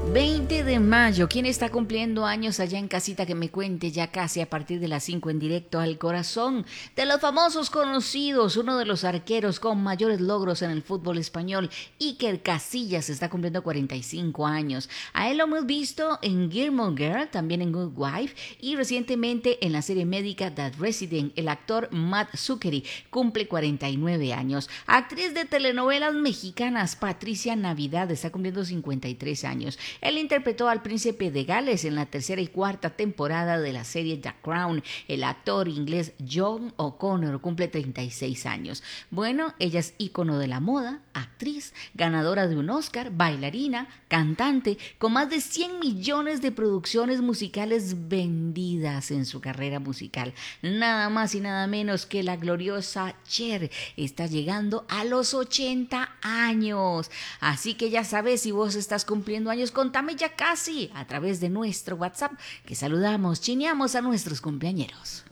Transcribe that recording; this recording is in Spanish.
20 de mayo, ¿quién está cumpliendo años allá en casita? Que me cuente ya casi a partir de las 5 en directo al corazón. De los famosos conocidos, uno de los arqueros con mayores logros en el fútbol español, Iker Casillas, está cumpliendo 45 años. A él lo hemos visto en Gilmore Girl, también en Good Wife y recientemente en la serie médica The Resident. El actor Matt Zuckery cumple 49 años. Actriz de telenovelas mexicanas, Patricia Navidad, está cumpliendo 53 años. Él interpretó al príncipe de Gales en la tercera y cuarta temporada de la serie The Crown. El actor inglés John O'Connor cumple 36 años. Bueno, ella es ícono de la moda, actriz, ganadora de un Oscar, bailarina, cantante, con más de 100 millones de producciones musicales vendidas en su carrera musical. Nada más y nada menos que la gloriosa Cher está llegando a los 80 años. Así que ya sabes, si vos estás cumpliendo años, contame ya casi a través de nuestro WhatsApp, que saludamos, chineamos a nuestros cumpleañeros.